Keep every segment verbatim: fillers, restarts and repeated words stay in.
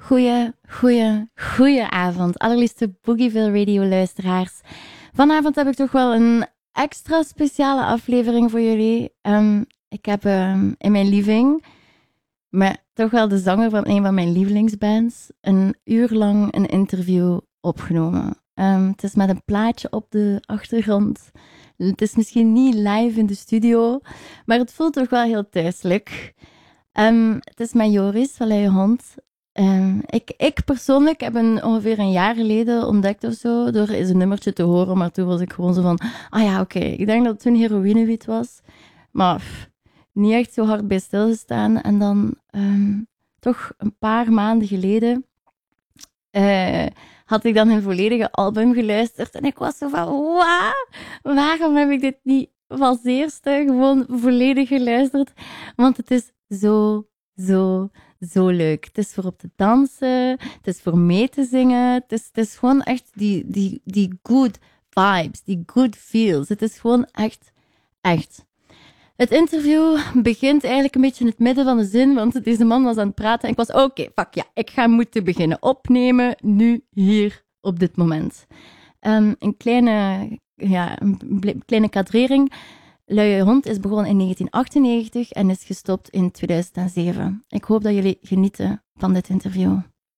Goeie, goeie, goeie avond, allerliefste Boogieville Radio luisteraars. Vanavond heb ik toch wel een extra speciale aflevering voor jullie. Um, ik heb um, in mijn living, met toch wel de zanger van een van mijn lievelingsbands, een uur lang een interview opgenomen. Um, het is met een plaatje op de achtergrond. Het is misschien niet live in de studio, maar het voelt toch wel heel thuiselijk. Um, het is met Joris van Luie Hond. Um, ik, ik persoonlijk heb een, ongeveer een jaar geleden ontdekt of zo, door eens een nummertje te horen, maar toen was ik gewoon zo van, ah ja, oké, okay. Ik denk dat het toen heroïnewiet was, maar pff, niet echt zo hard bij stilgestaan. En dan um, toch een paar maanden geleden uh, had ik dan hun volledige album geluisterd en ik was zo van, wauw, waarom heb ik dit niet als eerste gewoon volledig geluisterd? Want het is zo, zo, zo leuk. Het is voor op te dansen, het is voor mee te zingen, het is, het is gewoon echt die, die, die good vibes, die good feels. Het is gewoon echt, echt. Het interview begint eigenlijk een beetje in het midden van de zin, want deze man was aan het praten en ik was, oké, okay, fuck ja, ik ga moeten beginnen opnemen, nu, hier, op dit moment. Um, een kleine, ja, een kleine kadrering. Luie Hond is begonnen in negentien achtennegentig en is gestopt in tweeduizend zeven. Ik hoop dat jullie genieten van dit interview.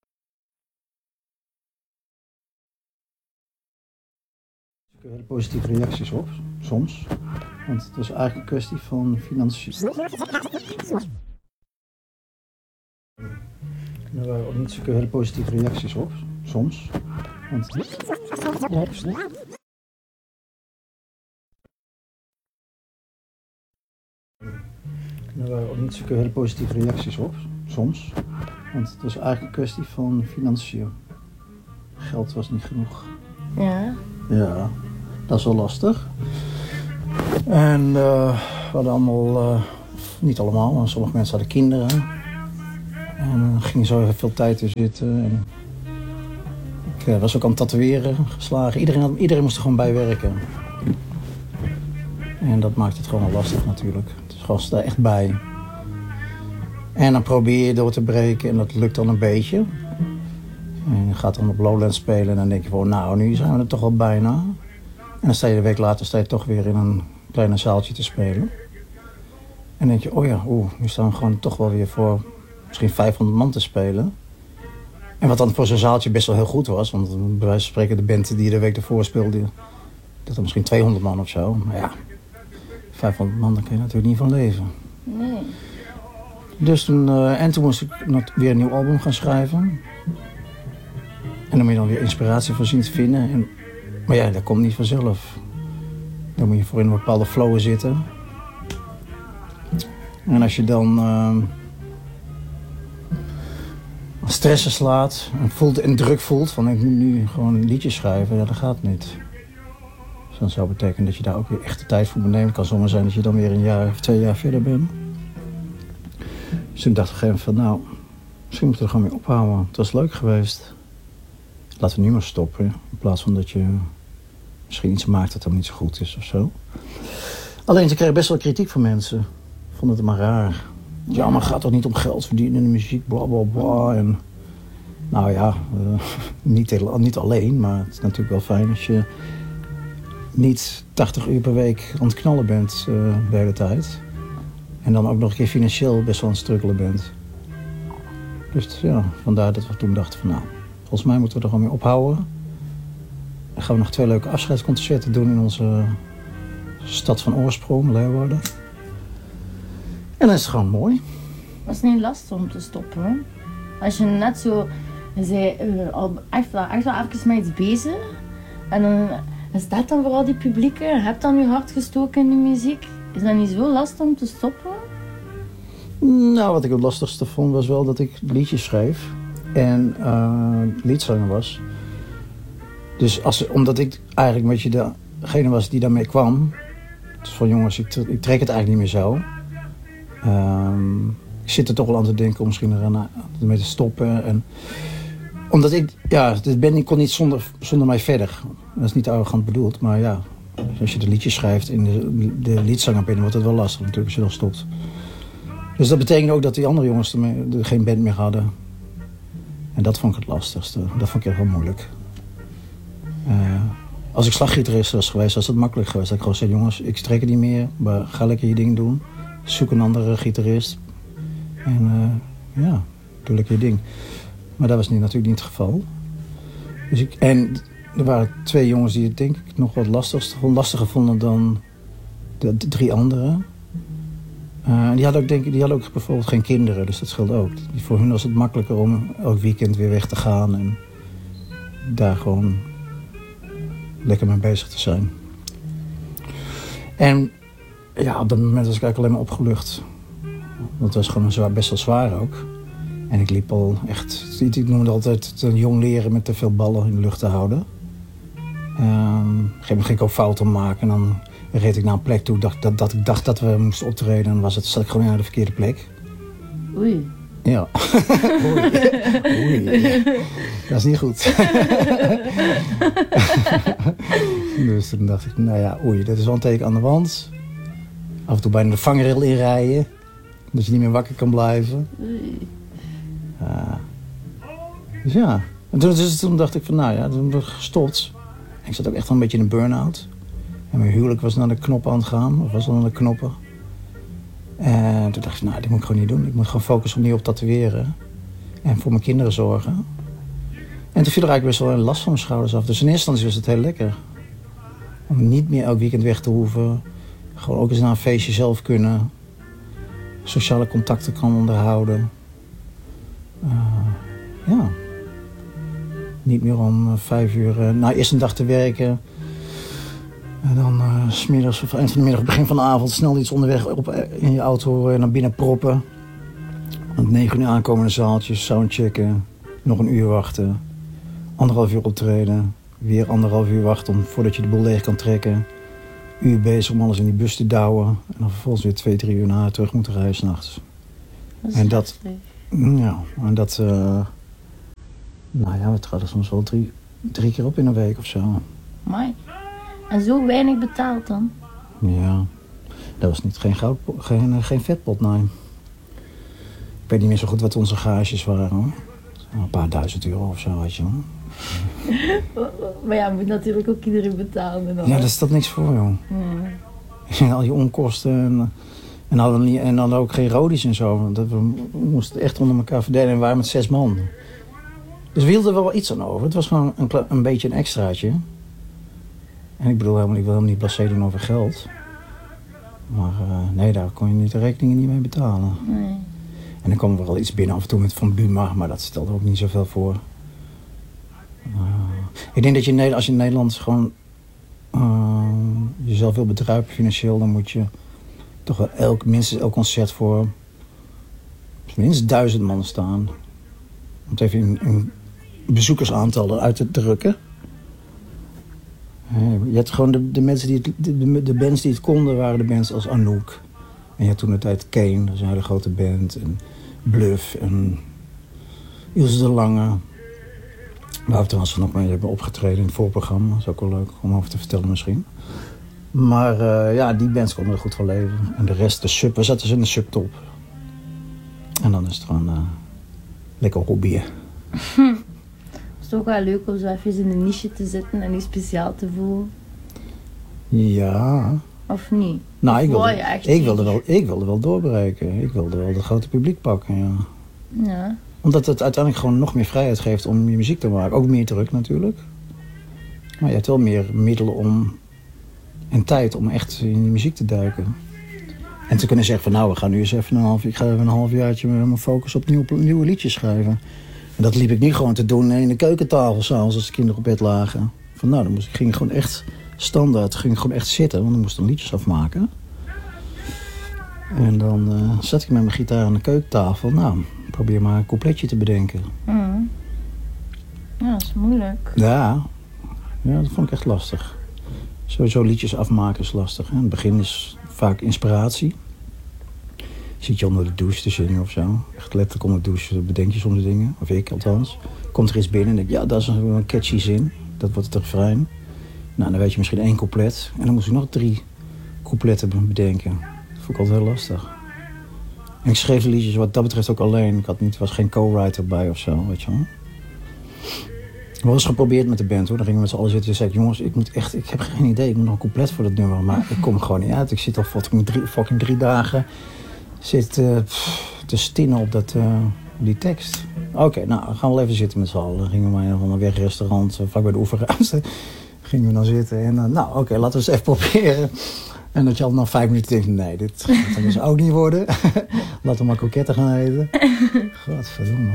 Ik heb hele positieve reacties op, soms. Want het is eigenlijk een kwestie van financiën. Er waren ook niet zulke hele positieve reacties op, soms. Want er waren ook niet zulke hele positieve reacties op, soms. Want het was eigenlijk een kwestie van financiën. Geld was niet genoeg. Ja. Ja, dat is wel lastig. En uh, we hadden allemaal, uh, niet allemaal, maar sommige mensen hadden kinderen. En er ging zo heel veel tijd in zitten. En ik uh, was ook aan het tatoeëren, geslagen. Iedereen, had, iedereen moest er gewoon bij werken. En dat maakt het gewoon wel lastig natuurlijk. Dus gewoon sta echt bij. En dan probeer je door te breken en dat lukt dan een beetje. En je gaat dan op Lowlands spelen en dan denk je van, nou, nu zijn we er toch wel bijna. En dan sta je een week later sta je toch weer in een kleine zaaltje te spelen. En dan denk je, oh ja, oeh, nu staan we gewoon toch wel weer voor misschien vijfhonderd man te spelen. En wat dan voor zo'n zaaltje best wel heel goed was, want bij wijze van spreken de band die de week ervoor speelde, dat er misschien tweehonderd man of zo. Maar ja, vijfhonderd man, daar kun je natuurlijk niet van leven. Nee. Dus toen, uh, en toen moest ik nog weer een nieuw album gaan schrijven. En dan moet je dan weer inspiratie voor zien te vinden. En, maar ja, dat komt niet vanzelf. Dan moet je voor in een bepaalde flow zitten. En als je dan uh, stressen slaat en, voelt, en druk voelt van ik moet nu gewoon een liedje schrijven, ja, dat gaat niet. Dus dat zou betekenen dat je daar ook weer echt de tijd voor moet nemen. Het kan zomaar zijn dat je dan weer een jaar of twee jaar verder bent. Dus toen dacht ik op een gegeven moment van nou, misschien moeten we er gewoon mee ophouden. Het was leuk geweest. Laten we nu maar stoppen. In plaats van dat je misschien iets maakt dat dan niet zo goed is of zo. Alleen ze kregen best wel kritiek van mensen. Vonden het maar raar. Ja, maar het gaat toch niet om geld verdienen in de muziek, bla bla bla. En, nou ja, uh, niet, niet alleen, maar het is natuurlijk wel fijn als je niet tachtig uur per week aan het knallen bent uh, de hele tijd. En dan ook nog een keer financieel best wel aan het struggelen bent. Dus ja, vandaar dat we toen dachten van nou, volgens mij moeten we er gewoon mee ophouden. Dan gaan we nog twee leuke afscheidsconcerten doen in onze stad van oorsprong, Leeuwarden. En dan is het gewoon mooi. Dat is niet lastig om te stoppen, hè? Als je net zo, je zei, uh, al echt wel, echt wel even met iets bezig. En dan is dat dan vooral die publieke, je hebt dan je hart gestoken in de muziek. Is dat niet zo lastig om te stoppen? Nou, wat ik het lastigste vond was wel dat ik liedjes schreef. En uh, liedzanger was. Dus als, omdat ik eigenlijk een beetje degene was die daarmee kwam. Dus van jongens, ik, ik trek het eigenlijk niet meer zo. Um, ik zit er toch wel aan te denken om misschien eraan mee te stoppen. En, omdat ik, ja, de band kon niet zonder, zonder mij verder. Dat is niet arrogant bedoeld, maar ja. Als je de liedjes schrijft en de, de liedzanger bent, wordt het wel lastig natuurlijk als je dan stopt. Dus dat betekent ook dat die andere jongens er geen band meer hadden. En dat vond ik het lastigste. Dat vond ik echt wel moeilijk. Uh, als ik slaggitarist was geweest, was het makkelijk geweest. Dat ik gewoon zei, jongens, ik trek het niet meer. Maar ga lekker je ding doen. Zoek een andere gitarist. En uh, ja, doe lekker je ding. Maar dat was niet, natuurlijk niet het geval. Dus ik, en er waren twee jongens die het denk ik nog wat lastigst, lastiger vonden dan de, de drie anderen. Uh, die, hadden ook, denk, die hadden ook bijvoorbeeld geen kinderen, dus dat scheelt ook. Voor hun was het makkelijker om elk weekend weer weg te gaan en daar gewoon lekker mee bezig te zijn. En ja, op dat moment was ik eigenlijk alleen maar opgelucht. Dat was gewoon zwaar, best wel zwaar ook. En ik liep al echt, ik noemde altijd een jong leren met te veel ballen in de lucht te houden. Um, op een gegeven moment ging ik ook fouten maken en dan reed ik naar een plek toe dat, dat, dat ik dacht dat we moesten optreden. En dan was het, zat ik gewoon naar de verkeerde plek. Oei. Ja. Oei. Oei. Dat is niet goed. Dus toen dacht ik, nou ja, oei, dat is wel een teken aan de wand. Af en toe bijna de vangrail inrijden. Dat je niet meer wakker kan blijven. Oei. Uh, dus ja. En toen, dus toen dacht ik van, nou ja, toen ben ik gestopt. En ik zat ook echt wel een beetje in een burn-out. En mijn huwelijk was naar de knoppen aan het gaan. Of was al aan de knoppen. En toen dacht ik, nou, dit moet ik gewoon niet doen. Ik moet gewoon focussen opnieuw op tatoeëren. En voor mijn kinderen zorgen. En toen viel er eigenlijk best wel een last van mijn schouders af. Dus in eerste instantie was het heel lekker. Om niet meer elk weekend weg te hoeven. Gewoon ook eens naar een feestje zelf kunnen. Sociale contacten kan onderhouden. Uh, ja. Niet meer om uh, vijf uur... Uh, nou, eerst een dag te werken. En dan uh, 's middags of eind van de middag, begin van de avond... snel iets onderweg op, in je auto uh, naar binnen proppen. Om negen uur aankomende zaaltjes, soundchecken. Nog een uur wachten. Anderhalf uur optreden. Weer anderhalf uur wachten om, voordat je de boel leeg kan trekken. Uur bezig om alles in die bus te douwen. En dan vervolgens weer twee, drie uur na terug moeten rijden 's nachts. Dat en dat, ja, en dat... Uh, nou ja, we traden soms wel drie, drie keer op in een week of zo. Mooi. En zo weinig betaald dan? Ja, dat was niet, geen, goud, geen, geen vetpot, nee. Ik weet niet meer zo goed wat onze gages waren, hoor. Een paar duizend euro of zo, weet je wel. Maar ja, moet natuurlijk ook iedereen betalen. Dan. Ja, daar staat niks voor, joh. Hmm. Al je onkosten en, en, dan, en dan ook geen rodies en zo. Dat we, we moesten echt onder elkaar verdelen en we waren met zes man. Dus we hielden er wel iets aan over. Het was gewoon een, een beetje een extraatje. En ik bedoel, helemaal, ik wil helemaal niet blasé doen over geld. Maar uh, nee, daar kon je niet de rekeningen niet mee betalen. Nee. En dan kwam er wel iets binnen af en toe met Van Buma, maar dat stelde ook niet zoveel voor. Uh, ik denk dat je als je in Nederland gewoon uh, jezelf wil bedruipen financieel, dan moet je toch wel elk, minstens elk concert voor minstens duizend man staan. Om het even in, in bezoekersaantallen uit te drukken. Uh, je had gewoon de, de mensen die het, de, de bands die het konden, waren de bands als Anouk. En je had toen de tijd Kane, dat is een hele grote band. En Bluff en Ilse de Lange. Waar we trouwens nog mee hebben opgetreden in het voorprogramma. Dat is ook wel leuk om over te vertellen misschien. Maar uh, ja, die bands konden er goed van leven. En de rest, de sub, we zaten dus in de subtop. En dan is het gewoon uh, lekker hobbyen. Hm. Het is ook wel leuk om zo even in een niche te zitten en iets speciaal te voelen. Ja. Of niet? Nou, of ik wilde, echt ik, wilde wel, ik wilde wel doorbreken. Ik wilde wel het grote publiek pakken, ja. Ja. Omdat het uiteindelijk gewoon nog meer vrijheid geeft om je muziek te maken. Ook meer druk natuurlijk. Maar je hebt wel meer middelen om... en tijd om echt in de muziek te duiken. En te kunnen zeggen van nou, we gaan nu eens even een half, ik ga even een halfjaartje mijn focus op nieuwe, nieuwe liedjes schrijven. En dat liep ik niet gewoon te doen in de keukentafel s'avonds als de kinderen op bed lagen. Van nou, dan moest, ik ging gewoon echt standaard, ging ik gewoon echt zitten, want dan moest ik dan liedjes afmaken. En dan uh, zat ik met mijn gitaar aan de keukentafel. Nou, probeer maar een coupletje te bedenken. Mm. Ja, dat is moeilijk. Ja, ja, dat vond ik echt lastig. Sowieso liedjes afmaken is lastig. Hè? In het begin is vaak inspiratie. Zit je onder de douche te zingen of zo. Echt letterlijk onder de douche bedenk je soms dingen. Of ik althans. Komt er iets binnen en denk ja, dat is een catchy zin. Dat wordt het refrein. Nou, dan weet je misschien één couplet. En dan moest ik nog drie coupletten bedenken. Dat vond ik altijd heel lastig. En ik schreef de liedjes wat dat betreft ook alleen. Ik had niet, was geen co-writer bij of zo, weet je wel. We hebben eens geprobeerd met de band hoor. Dan gingen we met z'n allen zitten en zeiden jongens, ik moet echt, ik heb geen idee. Ik moet nog een couplet voor dat nummer. Maar ik kom er gewoon niet uit. Ik zit al fucking drie, fucking drie dagen zit, uh, pff, te stinnen op dat, uh, die tekst. Oké, okay, nou dan gaan we wel even zitten met z'n allen. Dan gingen we naar een wegrestaurant uh, vlak bij de oeverruimte. Gingen we dan zitten en uh, nou oké, okay, laten we eens even proberen. En dat je al na vijf minuten denkt, nee, dit gaat dus ook niet worden. Laten we maar kroketten gaan eten. Godverdomme.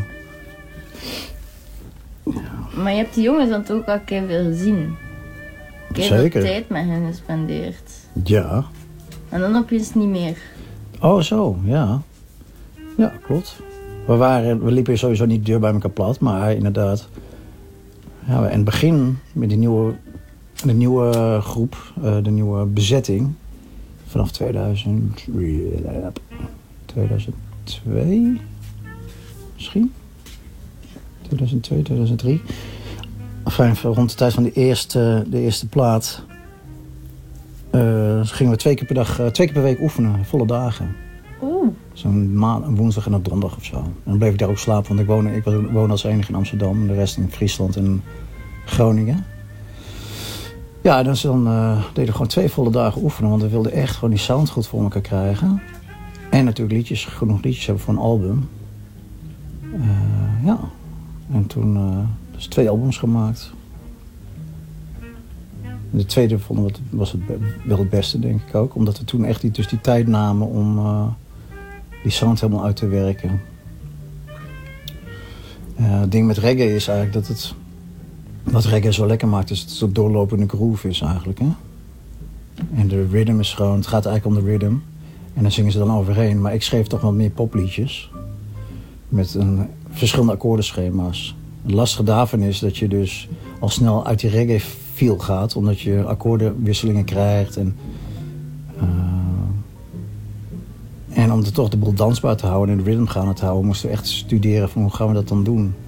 Ja. Maar je hebt die jongens dan ook al een keer veel gezien. Zeker. Tijd met hen gespendeerd. Ja. En dan opeens niet meer. Oh zo, ja. Ja, klopt. We, waren, we liepen sowieso niet de deur bij elkaar plat, maar inderdaad. Ja, in het begin met die nieuwe, de nieuwe groep, uh, de nieuwe bezetting. Vanaf tweeduizend, tweeduizend twee misschien? tweeduizend twee, tweeduizend drie. Enfin, rond de tijd van de eerste, de eerste plaat uh, gingen we twee keer per dag, uh, twee keer per week oefenen, volle dagen. Oeh. Zo'n maand, een woensdag en een donderdag of zo. En dan bleef ik daar ook slapen, want ik woon, ik woon als enige in Amsterdam, de rest in Friesland en Groningen. Ja, dus dan uh, deden we gewoon twee volle dagen oefenen, want we wilden echt gewoon die sound goed voor elkaar krijgen. En natuurlijk liedjes, genoeg liedjes hebben voor een album. Uh, ja, en toen uh, dus twee albums gemaakt. De tweede vonden we het, was het wel het beste, denk ik ook. Omdat we toen echt die, dus die tijd namen om uh, die sound helemaal uit te werken. Uh, het ding met reggae is eigenlijk dat het... Wat reggae zo lekker maakt is dat het een doorlopende groove is eigenlijk. Hè? En de rhythm is gewoon... Het gaat eigenlijk om de rhythm. En dan zingen ze dan overheen. Maar ik schreef toch wat meer popliedjes. Met een, verschillende akkoordenschema's. Het lastige daarvan is dat je dus al snel uit die reggae feel gaat. Omdat je akkoordenwisselingen krijgt. En, uh, en om er toch de boel dansbaar te houden en de rhythm gaan te houden... moesten we echt studeren van hoe gaan we dat dan doen.